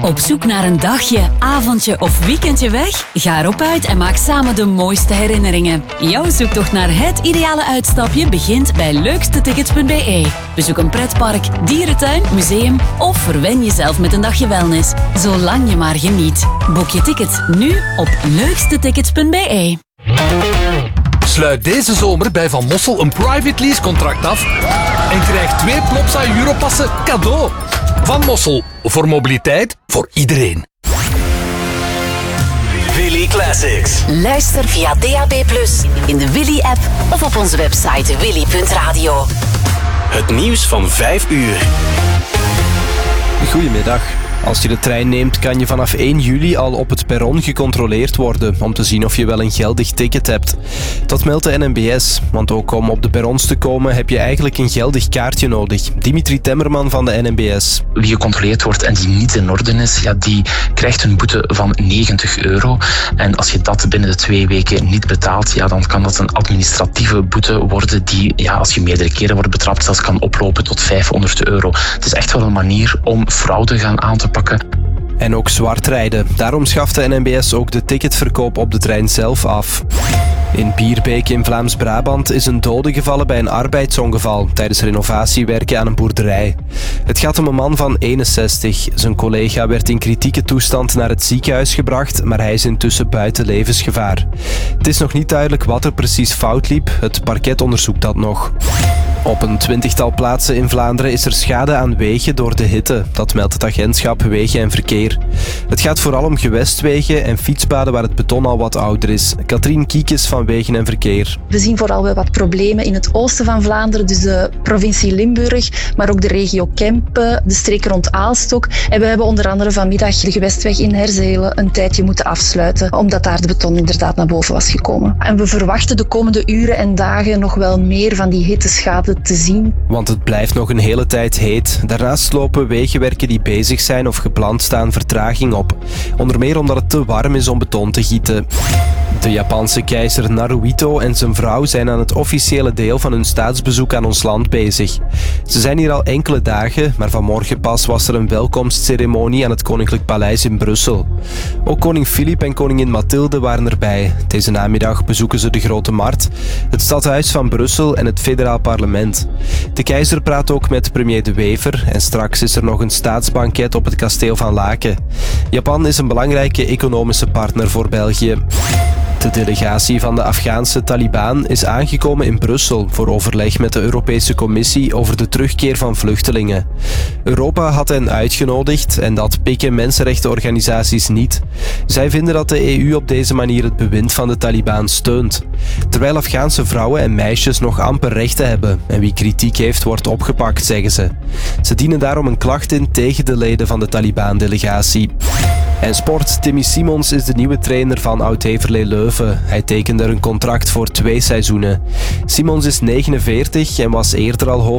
Op zoek naar een dagje, avondje of weekendje weg? Ga erop uit en maak samen de mooiste herinneringen. Jouw zoektocht naar het ideale uitstapje begint bij leukstetickets.be. Bezoek een pretpark, dierentuin, museum of verwen jezelf met een dagje wellness. Zolang je maar geniet. Boek je tickets nu op leukstetickets.be. Sluit deze zomer bij Van Mossel een private lease contract af en krijg 2 Plopsa Europassen cadeau. Van Mossel, voor mobiliteit, voor iedereen. Willy Classics. Luister via DAB+, in de Willy-app of op onze website willy.radio. Het nieuws van 5 uur. Goedemiddag. Als je de trein neemt, kan je vanaf 1 juli al op het perron gecontroleerd worden om te zien of je wel een geldig ticket hebt. Dat meldt de NMBS, want ook om op de perrons te komen heb je eigenlijk een geldig kaartje nodig. Dimitri Temmerman van de NMBS. Wie gecontroleerd wordt en die niet in orde is, die krijgt een boete van €90. En als je dat binnen de 2 weken niet betaalt, dan kan dat een administratieve boete worden die, als je meerdere keren wordt betrapt, zelfs kan oplopen tot €500. Het is echt wel een manier om fraude gaan aan te pakken. En ook zwart rijden. Daarom schaft de NMBS ook de ticketverkoop op de trein zelf af. In Bierbeek in Vlaams-Brabant is een dode gevallen bij een arbeidsongeval tijdens renovatiewerken aan een boerderij. Het gaat om een man van 61. Zijn collega werd in kritieke toestand naar het ziekenhuis gebracht, maar hij is intussen buiten levensgevaar. Het is nog niet duidelijk wat er precies fout liep. Het parket onderzoekt dat nog. Op een 20-tal plaatsen in Vlaanderen is er schade aan wegen door de hitte. Dat meldt het agentschap Wegen en Verkeer. Het gaat vooral om gewestwegen en fietspaden waar het beton al wat ouder is. Katrien Kiekes van Wegen en Verkeer. We zien vooral wel wat problemen in het oosten van Vlaanderen, dus de provincie Limburg, maar ook de regio Kempen, de streek rond Aalstok. En we hebben onder andere vanmiddag de gewestweg in Herzelen een tijdje moeten afsluiten, omdat daar de beton inderdaad naar boven was gekomen. En we verwachten de komende uren en dagen nog wel meer van die hitteschade te zien. Want het blijft nog een hele tijd heet. Daarnaast lopen wegenwerken die bezig zijn of gepland staan vertraging op. Onder meer omdat het te warm is om beton te gieten. De Japanse keizer Naruhito en zijn vrouw zijn aan het officiële deel van hun staatsbezoek aan ons land bezig. Ze zijn hier al enkele dagen, maar vanmorgen pas was er een welkomstceremonie aan het Koninklijk Paleis in Brussel. Ook koning Filip en koningin Mathilde waren erbij. Deze namiddag bezoeken ze de Grote Markt, het stadhuis van Brussel en het federaal parlement. De keizer praat ook met premier De Wever en straks is er nog een staatsbanket op het kasteel van Laken. Japan is een belangrijke economische partner voor België. De delegatie van de Afghaanse Taliban is aangekomen in Brussel voor overleg met de Europese Commissie over de terugkeer van vluchtelingen. Europa had hen uitgenodigd en dat pikken mensenrechtenorganisaties niet. Zij vinden dat de EU op deze manier het bewind van de Taliban steunt. Terwijl Afghaanse vrouwen en meisjes nog amper rechten hebben en wie kritiek heeft wordt opgepakt, zeggen ze. Ze dienen daarom een klacht in tegen de leden van de Taliban-delegatie. En sport, Timmy Simons is de nieuwe trainer van Oud-Heverlee Leuven. Hij tekende er een contract voor 2 seizoenen. Simons is 49 en was eerder al hoofd